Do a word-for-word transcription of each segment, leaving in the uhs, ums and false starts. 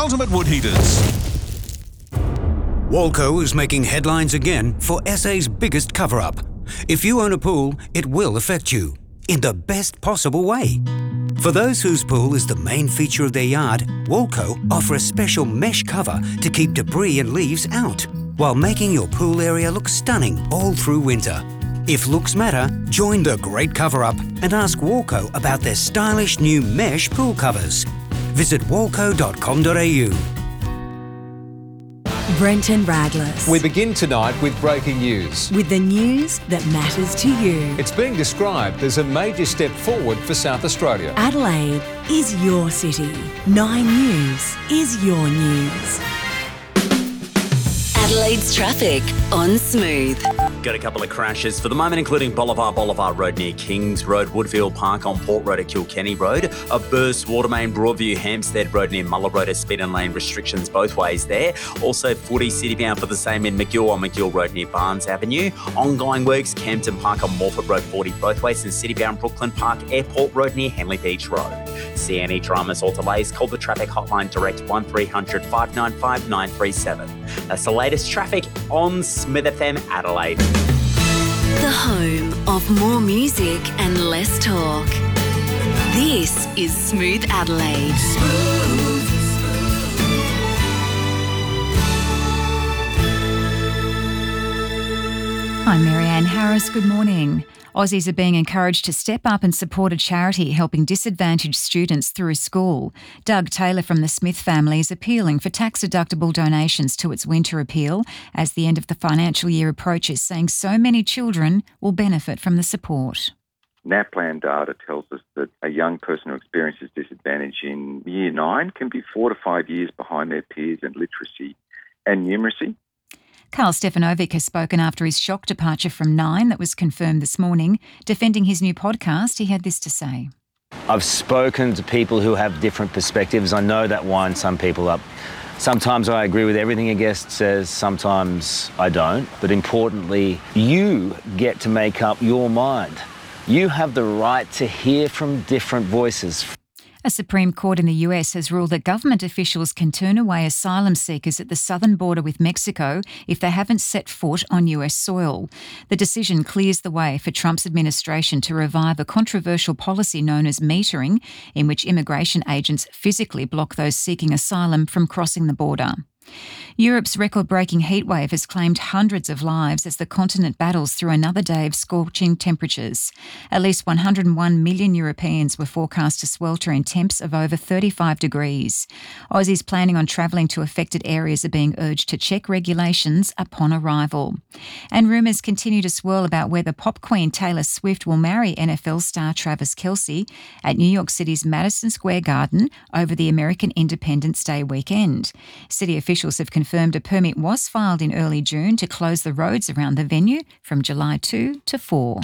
ultimate wood heaters. Walco is making headlines again for S A's biggest cover-up. If you own a pool, it will affect you in the best possible way. For those whose pool is the main feature of their yard, Walco offer a special mesh cover to keep debris and leaves out, while making your pool area look stunning all through winter. If looks matter, join the great cover-up and ask Walco about their stylish new mesh pool covers. Visit walco dot com dot a u. Brenton Radless. We begin tonight with breaking news. With the news that matters to you. It's being described as a major step forward for South Australia. Adelaide is your city. Nine News is your news. Adelaide's traffic on Smooth. Got a couple of crashes for the moment, including Bolivar Boulevard Road near Kings Road, Woodfield Park on Port Road at Kilkenny Road, a burst Watermain Broadview Hampstead Road near Muller Road, a speed and lane restrictions both ways there. Also Footy City bound for the same in McGill on McGill Road near Barnes Avenue. Ongoing works Campton Park on Morford Road forty both ways, and city bound Brooklyn Park Airport Road near Henley Beach Road. See any dramas or delays, call the traffic hotline direct one three hundred five nine five nine three seven. That's the latest traffic on Smith F M Adelaide. The home of more music and less talk. This is Smooth Adelaide. Smooth. I'm Marianne Harris. Good morning. Aussies are being encouraged to step up and support a charity helping disadvantaged students through school. Doug Taylor from the Smith family is appealing for tax-deductible donations to its winter appeal as the end of the financial year approaches, saying so many children will benefit from the support. NAPLAN data tells us that a young person who experiences disadvantage in year nine can be four to five years behind their peers in literacy and numeracy. Karl Stefanovic has spoken after his shock departure from Nine that was confirmed this morning. Defending his new podcast, he had this to say. I've spoken to people who have different perspectives. I know that winds some people up. Sometimes I agree with everything a guest says, sometimes I don't. But importantly, you get to make up your mind. You have the right to hear from different voices. A Supreme Court in the U S has ruled that government officials can turn away asylum seekers at the southern border with Mexico if they haven't set foot on U S soil. The decision clears the way for Trump's administration to revive a controversial policy known as metering, in which immigration agents physically block those seeking asylum from crossing the border. Europe's record-breaking heatwave has claimed hundreds of lives as the continent battles through another day of scorching temperatures. At least one hundred one million Europeans were forecast to swelter in temps of over thirty-five degrees. Aussies planning on travelling to affected areas are being urged to check regulations upon arrival. And rumours continue to swirl about whether pop queen Taylor Swift will marry N F L star Travis Kelce at New York City's Madison Square Garden over the American Independence Day weekend. City officials have confirmed a permit was filed in early June to close the roads around the venue from July second to fourth.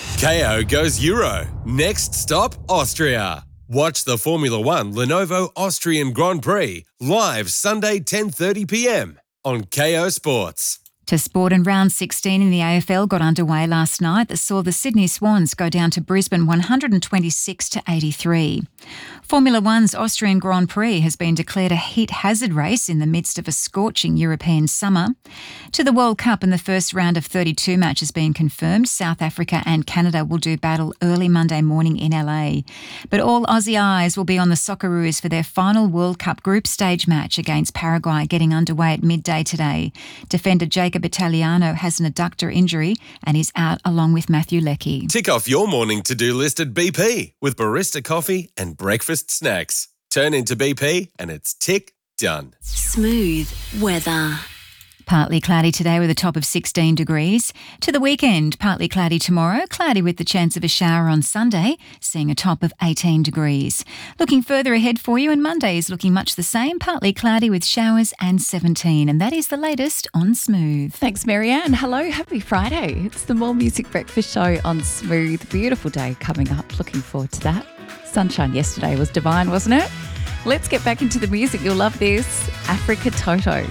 K O goes Euro. Next stop, Austria. Watch the Formula One Lenovo Austrian Grand Prix live Sunday ten thirty p m on K O Sports. To sport, and round sixteen in the A F L got underway last night that saw the Sydney Swans go down to Brisbane one hundred twenty-six to eighty-three. Formula One's Austrian Grand Prix has been declared a heat hazard race in the midst of a scorching European summer. To the World Cup, and the first round of thirty-two matches being confirmed, South Africa and Canada will do battle early Monday morning in L A. But all Aussie eyes will be on the Socceroos for their final World Cup group stage match against Paraguay, getting underway at midday today. Defender Jacob Italiano has an adductor injury and is out along with Matthew Leckie. Tick off your morning to-do list at B P with barista coffee and breakfast snacks. Turn into B P and it's tick done. Smooth weather. Partly cloudy today with a top of sixteen degrees. To the weekend, partly cloudy tomorrow, cloudy with the chance of a shower on Sunday, seeing a top of eighteen degrees. Looking further ahead for you, and Monday is looking much the same, partly cloudy with showers and seventeen. And that is the latest on Smooth. Thanks, Marianne. Hello, happy Friday. It's the More Music Breakfast Show on Smooth. Beautiful day coming up. Looking forward to that. Sunshine yesterday was divine, wasn't it? Let's get back into the music. You'll love this. Africa Toto.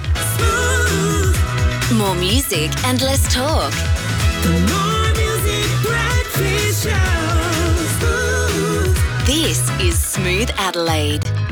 More music and less talk. More music breakfast show. This is Smooth Adelaide.